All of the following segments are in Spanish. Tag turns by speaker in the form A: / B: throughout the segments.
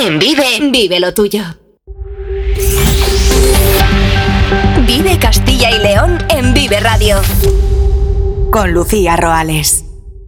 A: En Vive, vive lo tuyo. Vive Castilla y León en Vive Radio. Con Lucía Roales.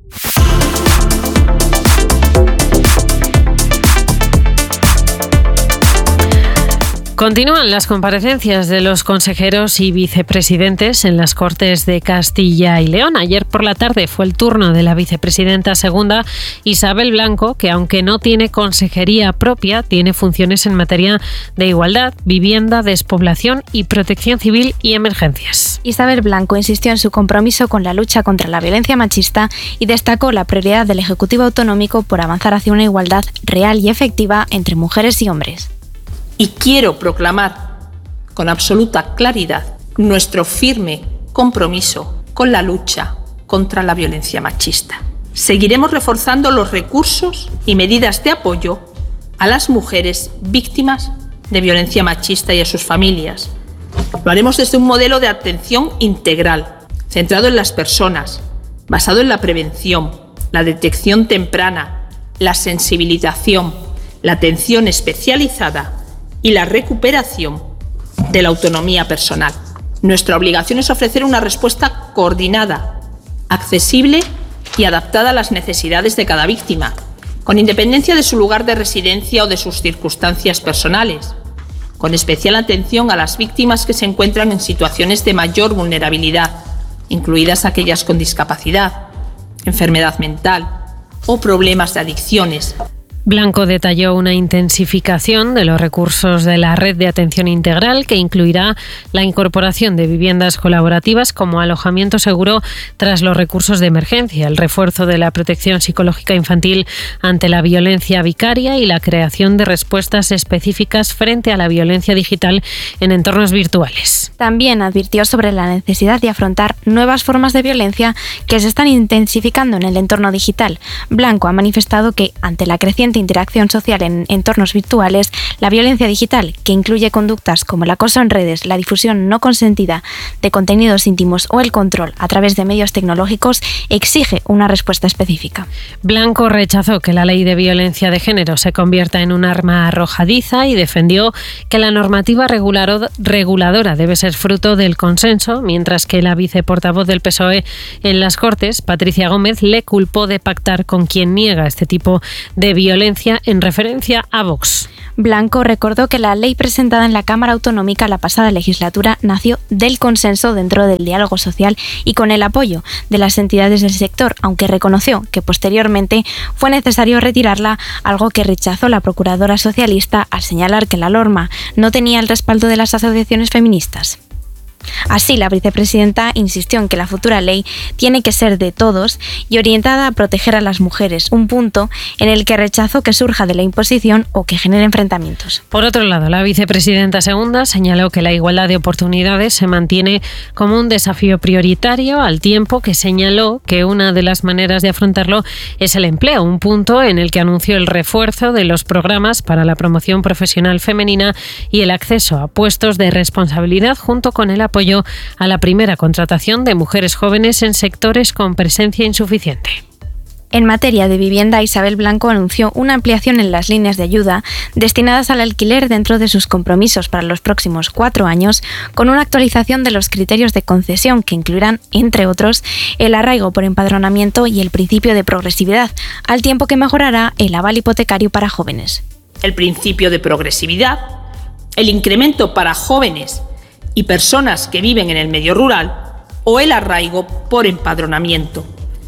B: Continúan las comparecencias de los consejeros y vicepresidentes en las Cortes de Castilla y León. Ayer por la tarde fue el turno de la vicepresidenta segunda, Isabel Blanco, que aunque no tiene consejería propia, tiene funciones en materia de igualdad, vivienda, despoblación y protección civil y emergencias.
C: Isabel Blanco insistió en su compromiso con la lucha contra la violencia machista y destacó la prioridad del Ejecutivo Autonómico por avanzar hacia una igualdad real y efectiva entre mujeres y hombres.
D: Y quiero proclamar con absoluta claridad nuestro firme compromiso con la lucha contra la violencia machista. Seguiremos reforzando los recursos y medidas de apoyo a las mujeres víctimas de violencia machista y a sus familias. Lo haremos desde un modelo de atención integral, centrado en las personas, basado en la prevención, la detección temprana, la sensibilización, la atención especializada y la recuperación de la autonomía personal. Nuestra obligación es ofrecer una respuesta coordinada, accesible y adaptada a las necesidades de cada víctima, con independencia de su lugar de residencia o de sus circunstancias personales, con especial atención a las víctimas que se encuentran en situaciones de mayor vulnerabilidad, incluidas aquellas con discapacidad, enfermedad mental o problemas de adicciones.
B: Blanco detalló una intensificación de los recursos de la red de atención integral que incluirá la incorporación de viviendas colaborativas como alojamiento seguro tras los recursos de emergencia, el refuerzo de la protección psicológica infantil ante la violencia vicaria y la creación de respuestas específicas frente a la violencia digital en entornos virtuales.
C: También advirtió sobre la necesidad de afrontar nuevas formas de violencia que se están intensificando en el entorno digital. Blanco ha manifestado que, ante la creciente interacción social en entornos virtuales, la violencia digital, que incluye conductas como el acoso en redes, la difusión no consentida de contenidos íntimos o el control a través de medios tecnológicos, exige una respuesta específica.
B: Blanco rechazó que la ley de violencia de género se convierta en un arma arrojadiza y defendió que la normativa reguladora debe ser fruto del consenso, mientras que la viceportavoz del PSOE en las Cortes, Patricia Gómez, le culpó de pactar con quien niega este tipo de violencia en referencia a Vox.
C: Blanco recordó que la ley presentada en la Cámara Autonómica la pasada legislatura nació del consenso dentro del diálogo social y con el apoyo de las entidades del sector, aunque reconoció que posteriormente fue necesario retirarla, algo que rechazó la procuradora socialista al señalar que la norma no tenía el respaldo de las asociaciones feministas. Así, la vicepresidenta insistió en que la futura ley tiene que ser de todos y orientada a proteger a las mujeres, un punto en el que rechazó que surja de la imposición o que genere enfrentamientos.
B: Por otro lado, la vicepresidenta segunda señaló que la igualdad de oportunidades se mantiene como un desafío prioritario, al tiempo que señaló que una de las maneras de afrontarlo es el empleo, un punto en el que anunció el refuerzo de los programas para la promoción profesional femenina y el acceso a puestos de responsabilidad, junto con el apoyo a la primera contratación de mujeres jóvenes en sectores con presencia insuficiente.
C: En materia de vivienda, Isabel Blanco anunció una ampliación en las líneas de ayuda destinadas al alquiler dentro de sus compromisos para los próximos 4 años, con una actualización de los criterios de concesión que incluirán, entre otros, el arraigo por empadronamiento y el principio de progresividad, al tiempo que mejorará el aval hipotecario para jóvenes.
D: El principio de progresividad, el incremento para jóvenes y personas que viven en el medio rural o el arraigo por empadronamiento,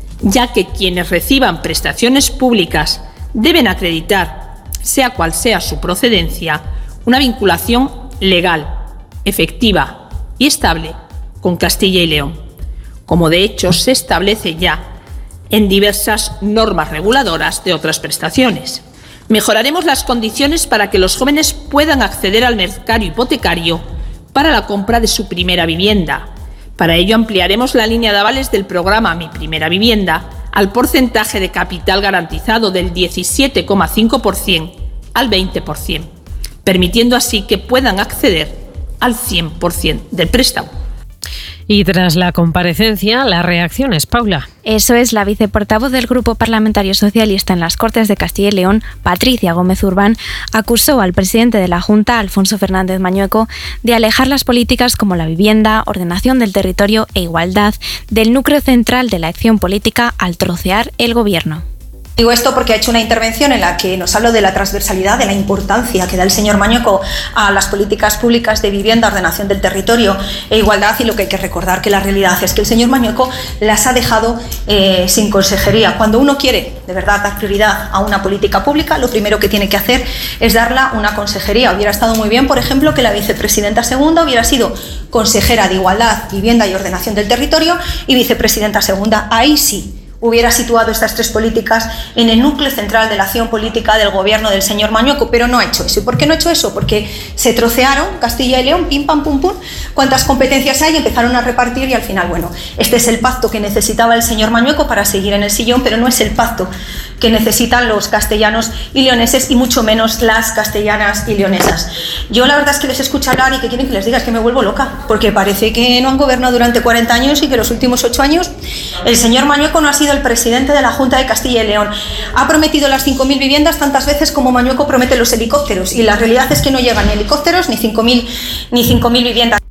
D: ya que quienes reciban prestaciones públicas deben acreditar, sea cual sea su procedencia, una vinculación legal, efectiva y estable con Castilla y León, como de hecho se establece ya en diversas normas reguladoras de otras prestaciones. Mejoraremos las condiciones para que los jóvenes puedan acceder al mercado hipotecario para la compra de su primera vivienda. Para ello ampliaremos la línea de avales del programa Mi Primera Vivienda al porcentaje de capital garantizado del 17,5% al 20%, permitiendo así que puedan acceder al 100% del préstamo.
B: Y tras la comparecencia, las reacciones, Paula.
C: Eso es, la viceportavoz del Grupo Parlamentario Socialista en las Cortes de Castilla y León, Patricia Gómez Urbán, acusó al presidente de la Junta, Alfonso Fernández Mañueco, de alejar las políticas como la vivienda, ordenación del territorio e igualdad del núcleo central de la acción política al trocear el gobierno.
E: Digo esto porque ha hecho una intervención en la que nos habló de la transversalidad, de la importancia que da el señor Mañueco a las políticas públicas de vivienda, ordenación del territorio e igualdad, y lo que hay que recordar que la realidad es que el señor Mañueco las ha dejado sin consejería. Cuando uno quiere de verdad dar prioridad a una política pública, lo primero que tiene que hacer es darla una consejería. Hubiera estado muy bien, por ejemplo, que la vicepresidenta segunda hubiera sido consejera de Igualdad, Vivienda y Ordenación del Territorio y vicepresidenta segunda. Ahí sí hubiera situado estas tres políticas en el núcleo central de la acción política del gobierno del señor Mañueco, pero no ha hecho eso. ¿Y por qué no ha hecho eso? Porque se trocearon Castilla y León, pim, pam, pum, pum, cuántas competencias hay, empezaron a repartir y al final, bueno, este es el pacto que necesitaba el señor Mañueco para seguir en el sillón, pero no es el pacto que necesitan los castellanos y leoneses y mucho menos las castellanas y leonesas. Yo la verdad es que les escucho hablar y que quieren que les diga es que me vuelvo loca, porque parece que no han gobernado durante 40 años y que los últimos 8 años el señor Mañueco no ha sido el presidente de la Junta de Castilla y León. Ha prometido las 5.000 viviendas tantas veces como Mañueco promete los helicópteros y la realidad es que no llegan ni helicópteros ni 5.000 viviendas.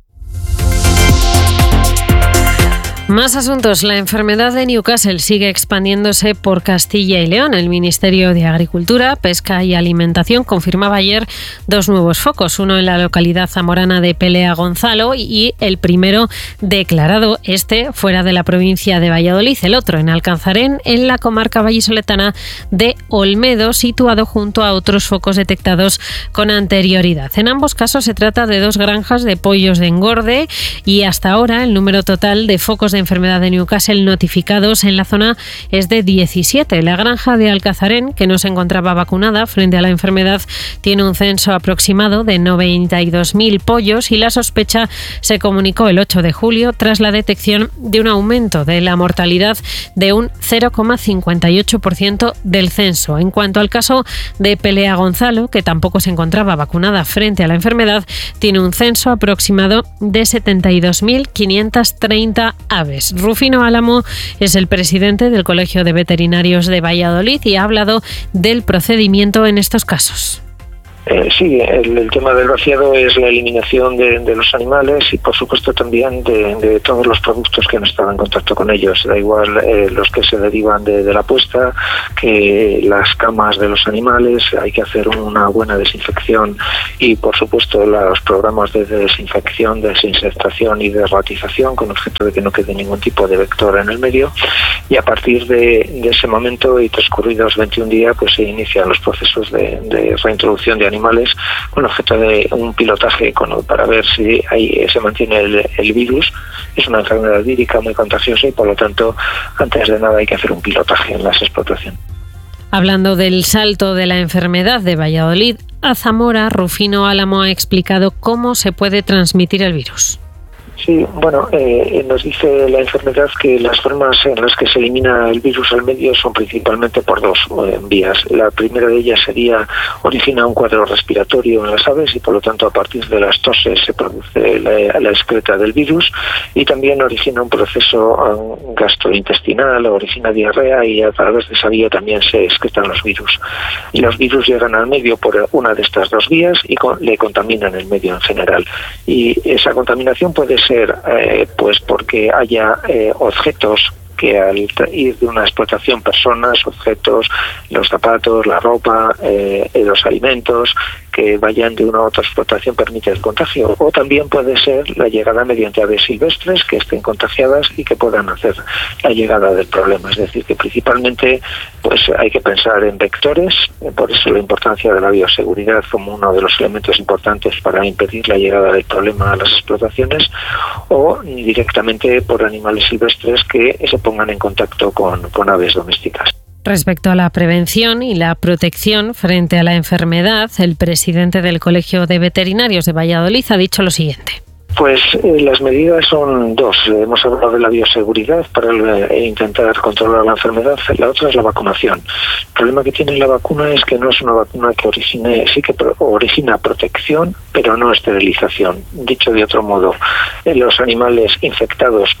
B: Más asuntos. La enfermedad de Newcastle sigue expandiéndose por Castilla y León. El Ministerio de Agricultura, Pesca y Alimentación confirmaba ayer 2 nuevos focos, uno en la localidad zamorana de Pelea Gonzalo y el primero declarado, fuera de la provincia de Valladolid, el otro en Alcanzarén, en la comarca vallisoletana de Olmedo, situado junto a otros focos detectados con anterioridad. En ambos casos se trata de 2 granjas de pollos de engorde y hasta ahora el número total de focos de enfermedad de Newcastle notificados en la zona es de 17. La granja de Alcazarén, que no se encontraba vacunada frente a la enfermedad, tiene un censo aproximado de 92.000 pollos y la sospecha se comunicó el 8 de julio tras la detección de un aumento de la mortalidad de un 0,58% del censo. En cuanto al caso de Pelea Gonzalo, que tampoco se encontraba vacunada frente a la enfermedad, tiene un censo aproximado de 72.530 aves. Rufino Álamo es el presidente del Colegio de Veterinarios de Valladolid y ha hablado del procedimiento en estos casos.
F: Sí, el tema del vaciado es la eliminación de los animales y por supuesto también de todos los productos que han estado en contacto con ellos. Da igual los que se derivan de la puesta que las camas de los animales. Hay que hacer una buena desinfección y por supuesto los programas de desinfección, desinsectación y derratización con objeto de que no quede ningún tipo de vector en el medio. Y a partir de ese momento y transcurridos 21 días pues se inician los procesos de reintroducción de animales con objeto de un pilotaje para ver si ahí se mantiene el virus. Es una enfermedad vírica muy contagiosa y por lo tanto antes de nada hay que hacer un pilotaje en las explotaciones.
B: Hablando del salto de la enfermedad de Valladolid a Zamora, Rufino Álamo ha explicado cómo se puede transmitir el virus.
F: Sí, bueno, nos dice la enfermedad que las formas en las que se elimina el virus al medio son principalmente por 2 vías. La primera de ellas origina un cuadro respiratorio en las aves y por lo tanto a partir de las toses se produce la excreta del virus y también origina un proceso gastrointestinal, origina diarrea y a través de esa vía también se excretan los virus. Y los virus llegan al medio por una de estas 2 vías y le contaminan el medio en general. Y esa contaminación puede ser pues porque haya objetos que al ir de una explotación, personas, objetos, los zapatos, la ropa, los alimentos, que vayan de una a otra explotación permite el contagio. O también puede ser la llegada mediante aves silvestres que estén contagiadas y que puedan hacer la llegada del problema. Es decir, que principalmente pues hay que pensar en vectores, por eso la importancia de la bioseguridad como uno de los elementos importantes para impedir la llegada del problema a las explotaciones, o directamente por animales silvestres que se pongan en contacto con aves domésticas.
B: Respecto a la prevención y la protección frente a la enfermedad, el presidente del Colegio de Veterinarios de Valladolid ha dicho lo siguiente.
F: Pues las medidas son dos. Hemos hablado de la bioseguridad para intentar controlar la enfermedad. La otra es la vacunación. El problema que tiene la vacuna es que no es una vacuna que origina protección, pero no esterilización. Dicho de otro modo, los animales infectados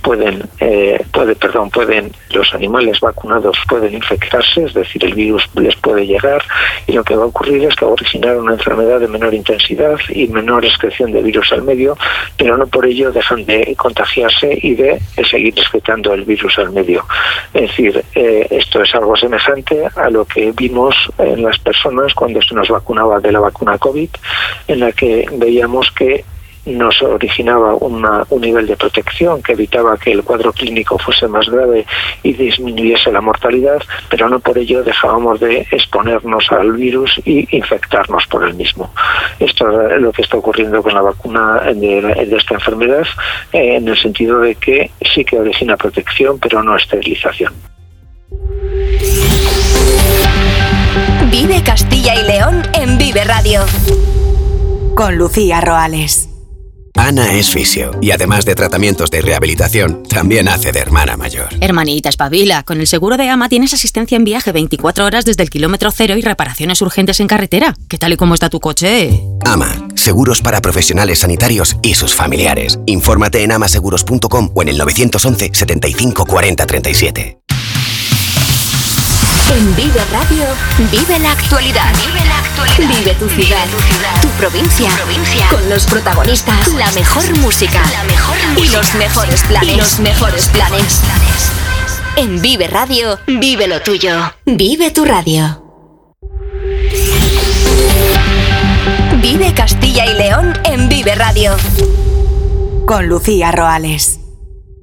F: los animales vacunados pueden infectarse, es decir, el virus les puede llegar, y lo que va a ocurrir es que va a originar una enfermedad de menor intensidad y menor excreción de virus al medio, pero no por ello dejan de contagiarse y de seguir excretando el virus al medio. Es decir, esto es algo semejante a lo que vimos en las personas cuando se nos vacunaba de la vacuna COVID, en la que veíamos que nos originaba un nivel de protección que evitaba que el cuadro clínico fuese más grave y disminuyese la mortalidad, pero no por ello dejábamos de exponernos al virus y infectarnos por el mismo. Esto es lo que está ocurriendo con la vacuna de esta enfermedad, en el sentido de que sí que origina protección, pero no esterilización.
A: Vive Castilla y León en Vive Radio. Con Lucía Roales.
G: Ana es fisio y además de tratamientos de rehabilitación, también hace de hermana mayor.
H: Hermanita, espabila. Con el seguro de AMA tienes asistencia en viaje 24 horas desde el kilómetro cero y reparaciones urgentes en carretera. ¿Qué tal y cómo está tu coche?
G: AMA, seguros para profesionales sanitarios y sus familiares. Infórmate en amaseguros.com o en el 911 75 40 37.
A: En Vive Radio, vive la actualidad. Vive tu ciudad, tu provincia, con los protagonistas, la mejor música y los mejores planes. En Vive Radio, vive lo tuyo. Vive tu radio. Vive Castilla y León en Vive Radio. Con Lucía Roales.